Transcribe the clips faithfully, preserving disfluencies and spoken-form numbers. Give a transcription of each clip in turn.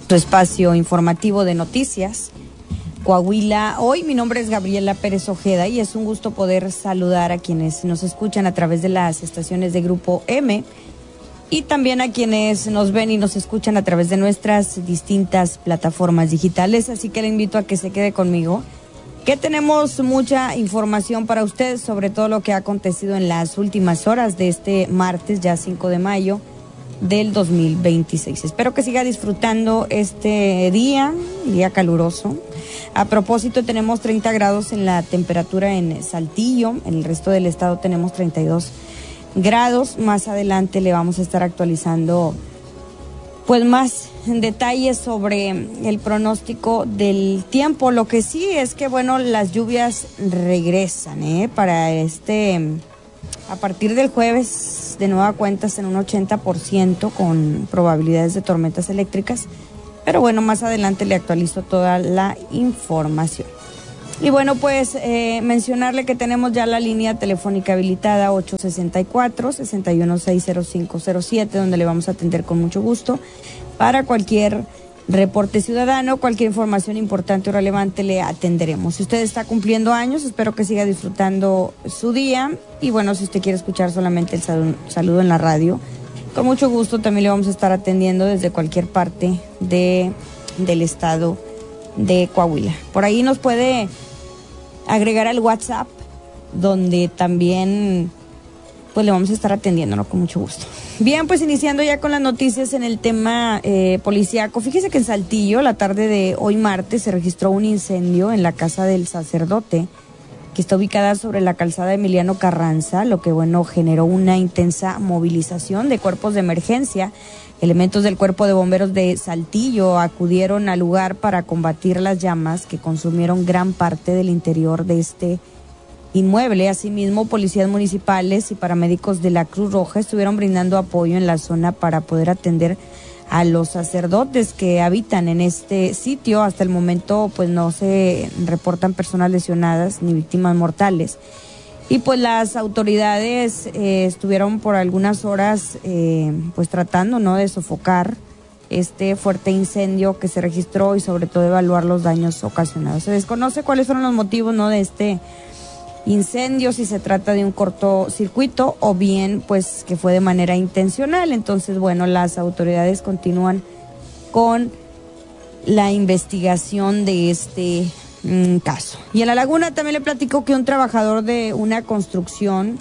tu espacio informativo de noticias Coahuila Hoy. Mi nombre es Gabriela Pérez Ojeda y es un gusto poder saludar a quienes nos escuchan a través de las estaciones de Grupo M y también a quienes nos ven y nos escuchan a través de nuestras distintas plataformas digitales. Así que le invito a que se quede conmigo, que tenemos mucha información para ustedes sobre todo lo que ha acontecido en las últimas horas de este martes, ya cinco de mayo del dos mil veintiséis. Espero que siga disfrutando este día, día caluroso. A propósito, tenemos treinta grados en la temperatura en Saltillo, en el resto del estado tenemos treinta y dos grados. Más adelante le vamos a estar actualizando pues más detalles sobre el pronóstico del tiempo. Lo que sí es que bueno, las lluvias regresan, ¿eh? Para este, a partir del jueves, de nueva cuenta, en un ochenta por ciento con probabilidades de tormentas eléctricas. Pero bueno, más adelante le actualizo toda la información. Y bueno, pues eh, mencionarle que tenemos ya la línea telefónica habilitada ocho sesenta y cuatro, sesenta y uno, seis cero cinco cero siete, donde le vamos a atender con mucho gusto para cualquier reporte ciudadano, cualquier información importante o relevante le atenderemos. Si usted está cumpliendo años, espero que siga disfrutando su día. Y bueno, si usted quiere escuchar solamente el saludo en la radio, con mucho gusto también le vamos a estar atendiendo desde cualquier parte de, del estado de Coahuila. Por ahí nos puede agregar al WhatsApp, donde también pues le vamos a estar atendiendo, ¿no? Con mucho gusto. Bien, pues iniciando ya con las noticias en el tema eh, policíaco. Fíjese que en Saltillo, la tarde de hoy martes, se registró un incendio en la casa del sacerdote, que está ubicada sobre la calzada Emiliano Carranza, lo que bueno generó una intensa movilización de cuerpos de emergencia. Elementos del Cuerpo de Bomberos de Saltillo acudieron al lugar para combatir las llamas que consumieron gran parte del interior de este inmueble. Asimismo, policías municipales y paramédicos de la Cruz Roja estuvieron brindando apoyo en la zona para poder atender a los sacerdotes que habitan en este sitio. Hasta el momento pues no se reportan personas lesionadas ni víctimas mortales. Y pues las autoridades eh, estuvieron por algunas horas eh, pues tratando, ¿no?, de sofocar este fuerte incendio que se registró y sobre todo evaluar los daños ocasionados. Se desconoce cuáles fueron los motivos, ¿no?, de este incendio, si se trata de un cortocircuito o bien pues que fue de manera intencional. Entonces bueno, las autoridades continúan con la investigación de este mm, caso. Y en La Laguna también le platico que un trabajador de una construcción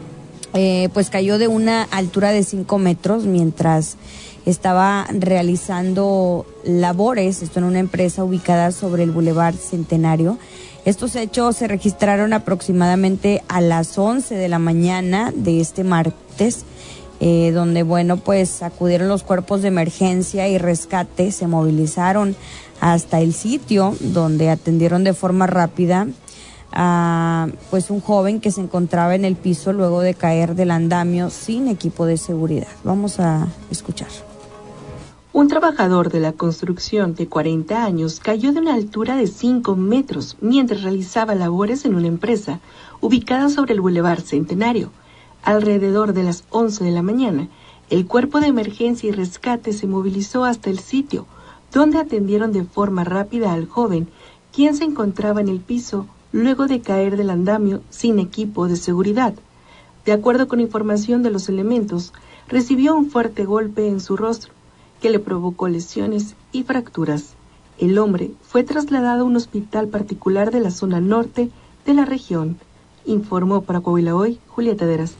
eh, pues cayó de una altura de cinco metros mientras estaba realizando labores, esto en una empresa ubicada sobre el Boulevard Centenario. Estos hechos se registraron aproximadamente a las once de la mañana de este martes, eh, donde, bueno, pues acudieron los cuerpos de emergencia y rescate, se movilizaron hasta el sitio, donde atendieron de forma rápida a pues un joven que se encontraba en el piso luego de caer del andamio sin equipo de seguridad. Vamos a escuchar. Un trabajador de la construcción de cuarenta años cayó de una altura de cinco metros mientras realizaba labores en una empresa ubicada sobre el Boulevard Centenario. Alrededor de las once de la mañana, el cuerpo de emergencia y rescate se movilizó hasta el sitio, donde atendieron de forma rápida al joven, quien se encontraba en el piso luego de caer del andamio sin equipo de seguridad. De acuerdo con información de los elementos, recibió un fuerte golpe en su rostro, que le provocó lesiones y fracturas. El hombre fue trasladado a un hospital particular de la zona norte de la región. Informó para Coahuila Hoy, Julieta Deras.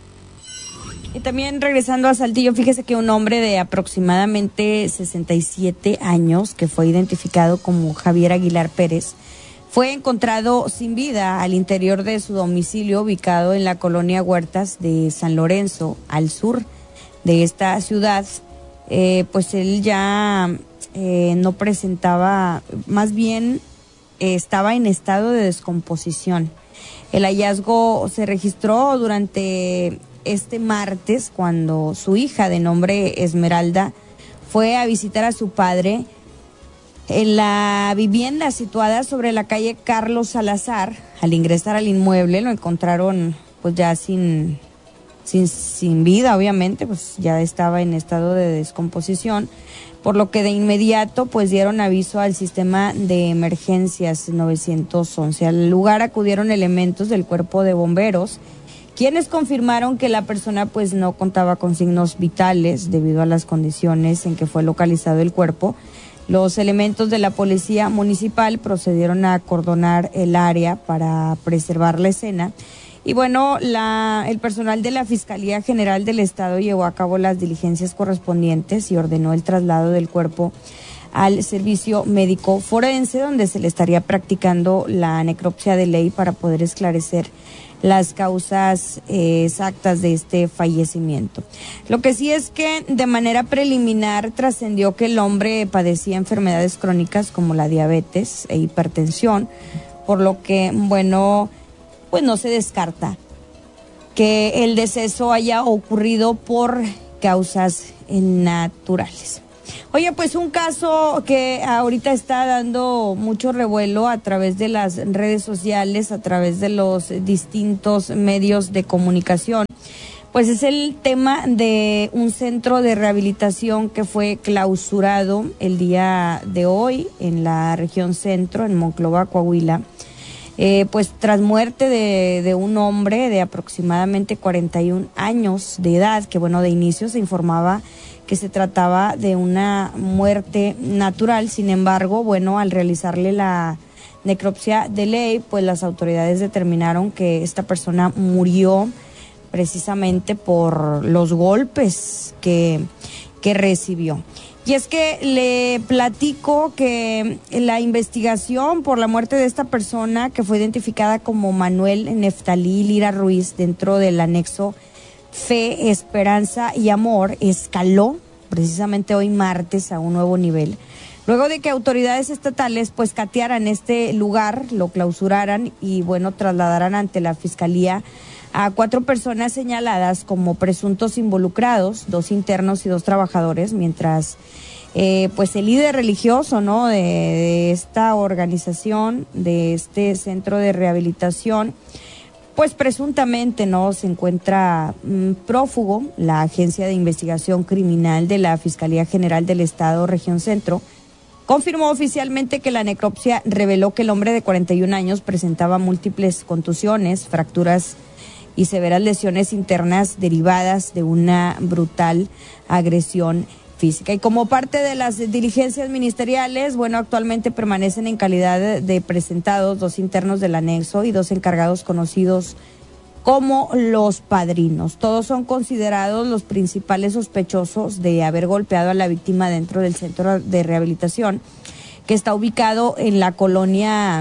Y también regresando a Saltillo, fíjese que un hombre de aproximadamente sesenta y siete años, que fue identificado como Javier Aguilar Pérez, fue encontrado sin vida al interior de su domicilio ubicado en la colonia Huertas de San Lorenzo, al sur de esta ciudad. Eh, pues él ya eh, no presentaba, más bien eh, estaba en estado de descomposición. El hallazgo se registró durante este martes cuando su hija de nombre Esmeralda fue a visitar a su padre en la vivienda situada sobre la calle Carlos Salazar. Al ingresar al inmueble lo encontraron pues ya sin, sin, sin vida, obviamente, pues ya estaba en estado de descomposición, por lo que de inmediato pues dieron aviso al sistema de emergencias nueve once. Al lugar acudieron elementos del cuerpo de bomberos, quienes confirmaron que la persona pues no contaba con signos vitales debido a las condiciones en que fue localizado el cuerpo. Los elementos de la policía municipal procedieron a acordonar el área para preservar la escena. Y bueno, la, el personal de la Fiscalía General del Estado llevó a cabo las diligencias correspondientes y ordenó el traslado del cuerpo al servicio médico forense, donde se le estaría practicando la necropsia de ley para poder esclarecer las causas eh, exactas de este fallecimiento. Lo que sí es que de manera preliminar trascendió que el hombre padecía enfermedades crónicas como la diabetes e hipertensión, por lo que, bueno, pues no se descarta que el deceso haya ocurrido por causas naturales. Oye, pues un caso que ahorita está dando mucho revuelo a través de las redes sociales, a través de los distintos medios de comunicación, pues es el tema de un centro de rehabilitación que fue clausurado el día de hoy en la región centro, en Monclova, Coahuila. Eh, pues tras muerte de, de un hombre de aproximadamente cuarenta y un años de edad, que bueno, de inicio se informaba que se trataba de una muerte natural. Sin embargo, bueno, al realizarle la necropsia de ley, pues las autoridades determinaron que esta persona murió precisamente por los golpes que, que recibió. Y es que le platico que la investigación por la muerte de esta persona, que fue identificada como Manuel Neftalí Lira Ruiz, dentro del anexo Fe, Esperanza y Amor, escaló precisamente hoy martes a un nuevo nivel, luego de que autoridades estatales pues catearan este lugar, lo clausuraran y bueno, trasladaran ante la Fiscalía a cuatro personas señaladas como presuntos involucrados, dos internos y dos trabajadores, mientras eh, pues el líder religioso, ¿no?, de, de esta organización, de este centro de rehabilitación, pues presuntamente no se encuentra mmm, prófugo. La Agencia de Investigación Criminal de la Fiscalía General del Estado, Región Centro, confirmó oficialmente que la necropsia reveló que el hombre de cuarenta y un años presentaba múltiples contusiones, fracturas y severas lesiones internas derivadas de una brutal agresión física. Y como parte de las diligencias ministeriales, bueno, actualmente permanecen en calidad de, de presentados dos internos del anexo y dos encargados conocidos como los padrinos. Todos son considerados los principales sospechosos de haber golpeado a la víctima dentro del centro de rehabilitación, que está ubicado en la colonia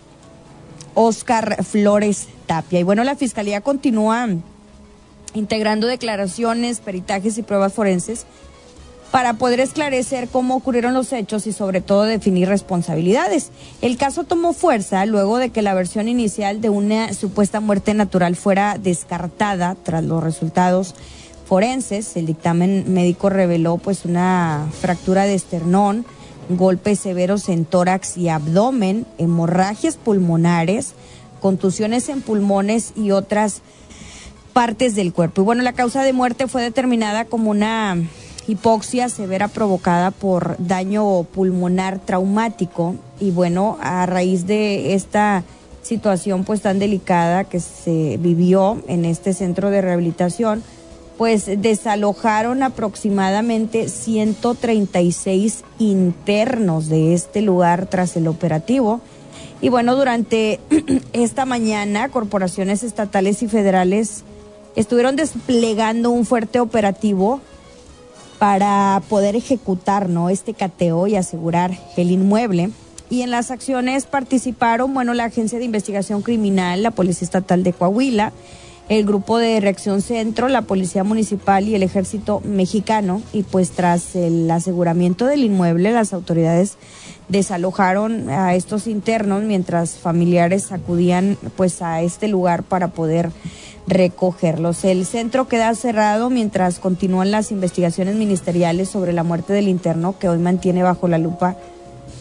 Óscar Flores Tapia. Y bueno, la Fiscalía continúa integrando declaraciones, peritajes y pruebas forenses para poder esclarecer cómo ocurrieron los hechos y sobre todo definir responsabilidades. El caso tomó fuerza luego de que la versión inicial de una supuesta muerte natural fuera descartada tras los resultados forenses. El dictamen médico reveló pues una fractura de esternón, golpes severos en tórax y abdomen, hemorragias pulmonares, contusiones en pulmones y otras partes del cuerpo. Y bueno, la causa de muerte fue determinada como una hipoxia severa provocada por daño pulmonar traumático. Y bueno, a raíz de esta situación pues tan delicada que se vivió en este centro de rehabilitación, pues desalojaron aproximadamente ciento treinta y seis internos de este lugar tras el operativo. Y bueno, durante esta mañana, corporaciones estatales y federales estuvieron desplegando un fuerte operativo para poder ejecutar, ¿no?, este cateo y asegurar el inmueble. Y en las acciones participaron, bueno, la Agencia de Investigación Criminal, la Policía Estatal de Coahuila, el Grupo de Reacción Centro, la Policía Municipal y el Ejército Mexicano. Y pues tras el aseguramiento del inmueble, las autoridades desalojaron a estos internos mientras familiares acudían pues a este lugar para poder recogerlos. El centro queda cerrado mientras continúan las investigaciones ministeriales sobre la muerte del interno, que hoy mantiene bajo la lupa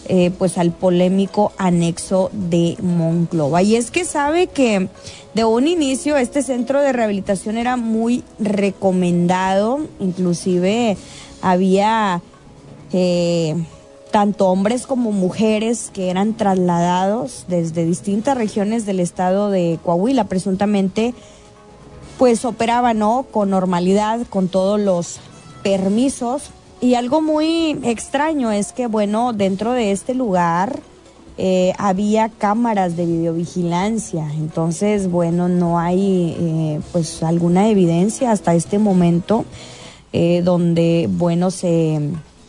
eh, pues al polémico anexo de Monclova. Y es que sabe que de un inicio este centro de rehabilitación era muy recomendado, inclusive había eh, tanto hombres como mujeres que eran trasladados desde distintas regiones del estado de Coahuila, presuntamente pues operaban, ¿no?, con normalidad, con todos los permisos. Y algo muy extraño es que, bueno, dentro de este lugar eh, había cámaras de videovigilancia. Entonces, bueno, no hay eh, pues alguna evidencia hasta este momento eh, donde, bueno, se,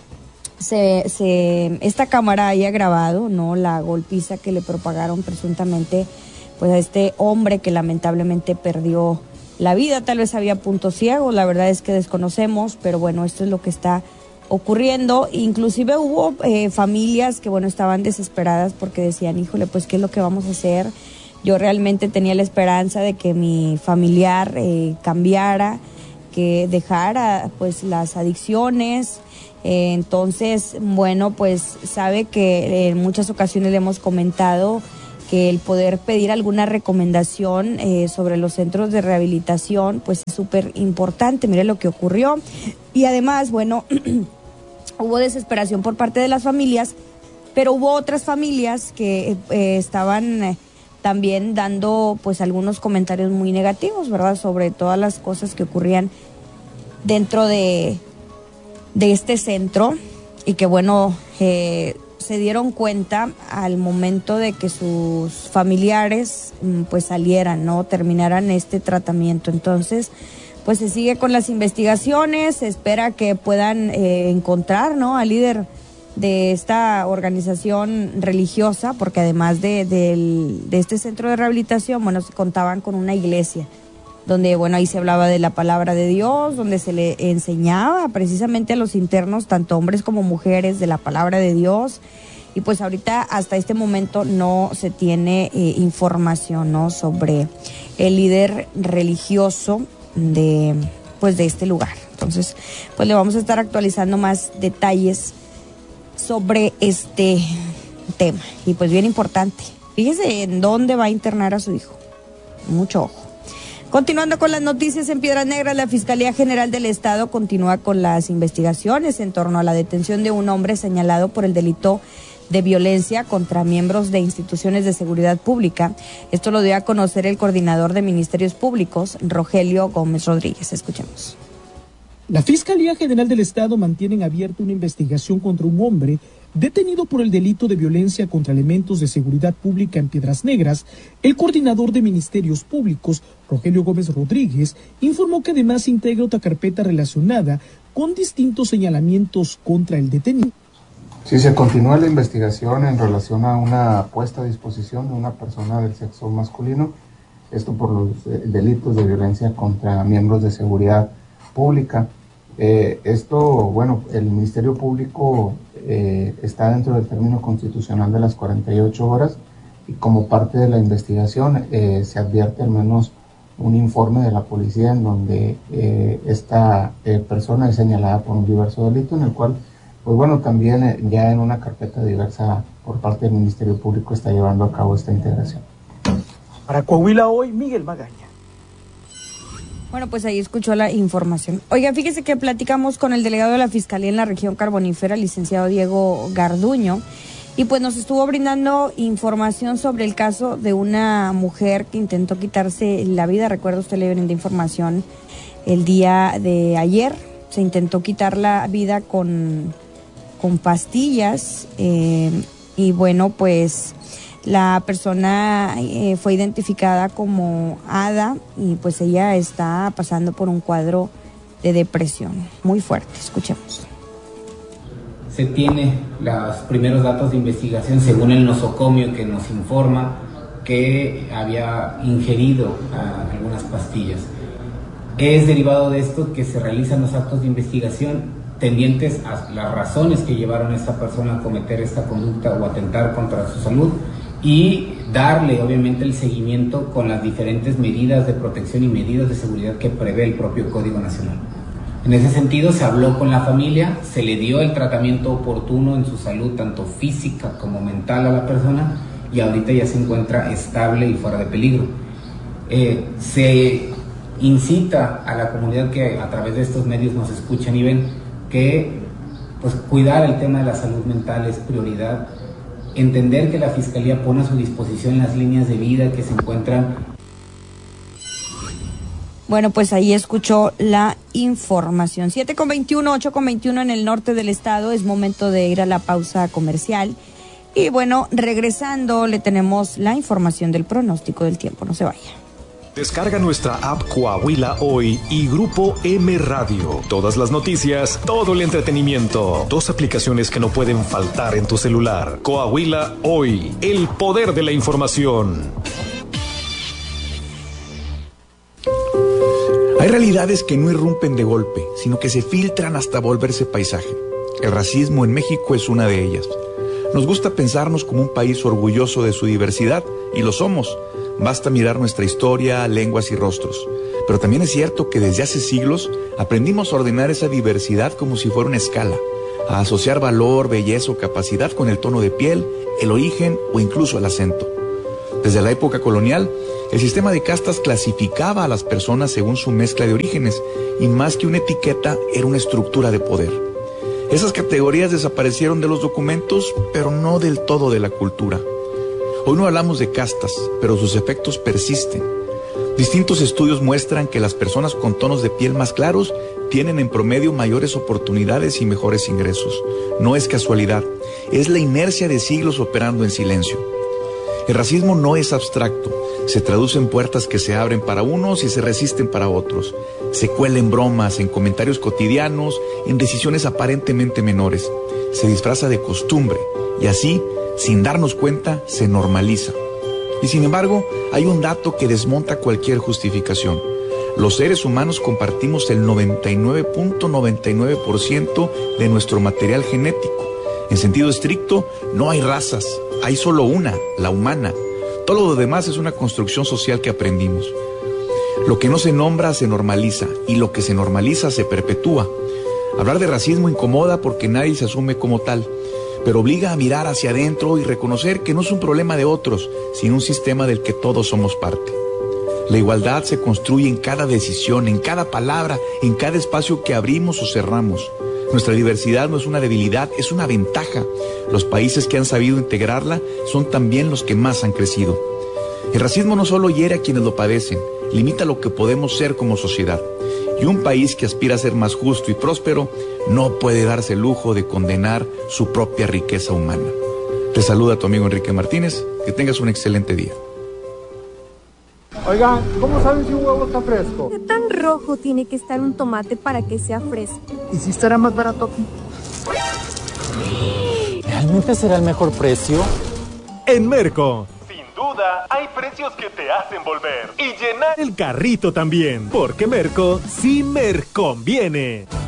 se, se esta cámara haya grabado, ¿no?, la golpiza que le propagaron presuntamente pues a este hombre que lamentablemente perdió la vida. Tal vez había puntos ciegos, la verdad es que desconocemos, pero bueno, esto es lo que está ocurriendo. Inclusive hubo eh, familias que, bueno, estaban desesperadas porque decían, híjole, pues, ¿qué es lo que vamos a hacer? Yo realmente tenía la esperanza de que mi familiar eh, cambiara, que dejara, pues, las adicciones. Eh, entonces, bueno, pues, sabe que en muchas ocasiones le hemos comentado que el poder pedir alguna recomendación eh, sobre los centros de rehabilitación, pues es súper importante. Mire lo que ocurrió. Y además, bueno, hubo desesperación por parte de las familias, pero hubo otras familias que eh, estaban eh, también dando pues algunos comentarios muy negativos, ¿verdad?, sobre todas las cosas que ocurrían dentro de, de este centro, y que, bueno, eh, se dieron cuenta al momento de que sus familiares pues salieran, ¿no?, terminaran este tratamiento. Entonces, pues se sigue con las investigaciones, se espera que puedan eh, encontrar, ¿no?, al líder de esta organización religiosa, porque además de, de, de este centro de rehabilitación, bueno, se contaban con una iglesia, donde, bueno, ahí se hablaba de la palabra de Dios, donde se le enseñaba precisamente a los internos, tanto hombres como mujeres, de la palabra de Dios. Y pues ahorita, hasta este momento, no se tiene eh, información, ¿no?, sobre el líder religioso de, pues, de este lugar. Entonces, pues le vamos a estar actualizando más detalles sobre este tema. Y pues bien importante, fíjese en dónde va a internar a su hijo. Mucho ojo. Continuando con las noticias en Piedras Negras, la Fiscalía General del Estado continúa con las investigaciones en torno a la detención de un hombre señalado por el delito de violencia contra miembros de instituciones de seguridad pública. Esto lo dio a conocer el coordinador de Ministerios Públicos, Rogelio Gómez Rodríguez. Escuchemos. La Fiscalía General del Estado mantiene en abierta una investigación contra un hombre detenido por el delito de violencia contra elementos de seguridad pública en Piedras Negras. El coordinador de Ministerios Públicos, Rogelio Gómez Rodríguez, informó que además integra otra carpeta relacionada con distintos señalamientos contra el detenido. Sí, se continúa la investigación en relación a una puesta a disposición de una persona del sexo masculino, esto por los eh, delitos de violencia contra miembros de seguridad pública. Eh, esto, bueno, el Ministerio Público eh, está dentro del término constitucional de las cuarenta y ocho horas, y como parte de la investigación eh, se advierte al menos un informe de la policía en donde eh, esta eh, persona es señalada por un diverso delito, en el cual, pues bueno, también eh, ya en una carpeta diversa por parte del Ministerio Público está llevando a cabo esta integración. Para Coahuila Hoy, Miguel Magaña. Bueno, pues ahí escuchó la información. Oiga, fíjese que platicamos con el delegado de la Fiscalía en la región carbonífera, licenciado Diego Garduño, y pues nos estuvo brindando información sobre el caso de una mujer que intentó quitarse la vida. Recuerda, usted le brindó información el día de ayer. Se intentó quitar la vida con, con pastillas eh, y bueno, pues la persona eh, fue identificada como Ada, y pues ella está pasando por un cuadro de depresión muy fuerte. Escuchemos. Se tiene los primeros datos de investigación según el nosocomio, que nos informa que había ingerido uh, algunas pastillas. Es derivado de esto que se realizan los actos de investigación tendientes a las razones que llevaron a esta persona a cometer esta conducta o atentar contra su salud, y darle obviamente el seguimiento con las diferentes medidas de protección y medidas de seguridad que prevé el propio Código Nacional. En ese sentido, se habló con la familia, se le dio el tratamiento oportuno en su salud, tanto física como mental a la persona, y ahorita ya se encuentra estable y fuera de peligro. Eh, se incita a la comunidad que a través de estos medios nos escuchan y ven que pues, cuidar el tema de la salud mental es prioridad, entender que la Fiscalía pone a su disposición las líneas de vida que se encuentran. Bueno, pues ahí escuchó la información. siete con veintiuno, ocho con veintiuno en el norte del estado. Es momento de ir a la pausa comercial. Y bueno, regresando le tenemos la información del pronóstico del tiempo. No se vaya. Descarga nuestra app Coahuila Hoy y Grupo M Radio. Todas las noticias, todo el entretenimiento. Dos aplicaciones que no pueden faltar en tu celular. Coahuila Hoy, el poder de la información. Hay realidades que no irrumpen de golpe, sino que se filtran hasta volverse paisaje. El racismo en México es una de ellas. Nos gusta pensarnos como un país orgulloso de su diversidad, y lo somos. Basta mirar nuestra historia, lenguas y rostros. Pero también es cierto que desde hace siglos aprendimos a ordenar esa diversidad como si fuera una escala, a asociar valor, belleza o capacidad con el tono de piel, el origen o incluso el acento. Desde la época colonial, el sistema de castas clasificaba a las personas según su mezcla de orígenes, y más que una etiqueta, era una estructura de poder. Esas categorías desaparecieron de los documentos, pero no del todo de la cultura. Hoy no hablamos de castas, pero sus efectos persisten. Distintos estudios muestran que las personas con tonos de piel más claros tienen en promedio mayores oportunidades y mejores ingresos. No es casualidad, es la inercia de siglos operando en silencio. El racismo no es abstracto, se traduce en puertas que se abren para unos y se resisten para otros. Se cuela en bromas, en comentarios cotidianos, en decisiones aparentemente menores. Se disfraza de costumbre y así, sin darnos cuenta, se normaliza. Y sin embargo, hay un dato que desmonta cualquier justificación. Los seres humanos compartimos el noventa y nueve punto noventa y nueve por ciento de nuestro material genético. En sentido estricto, no hay razas, hay solo una, la humana. Todo lo demás es una construcción social que aprendimos. Lo que no se nombra se normaliza, y lo que se normaliza se perpetúa. Hablar de racismo incomoda porque nadie se asume como tal, pero obliga a mirar hacia adentro y reconocer que no es un problema de otros, sino un sistema del que todos somos parte. La igualdad se construye en cada decisión, en cada palabra, en cada espacio que abrimos o cerramos. Nuestra diversidad no es una debilidad, es una ventaja. Los países que han sabido integrarla son también los que más han crecido. El racismo no solo hiere a quienes lo padecen, limita lo que podemos ser como sociedad. Y un país que aspira a ser más justo y próspero no puede darse el lujo de condenar su propia riqueza humana. Te saluda tu amigo Enrique Martínez, que tengas un excelente día. Oigan, ¿cómo saben si un huevo está fresco? ¿Qué tan rojo tiene que estar un tomate para que sea fresco? ¿Y si estará más barato aquí? ¿Realmente será el mejor precio? En Merco, sin duda, hay precios que te hacen volver y llenar el carrito también, porque Merco sí me conviene.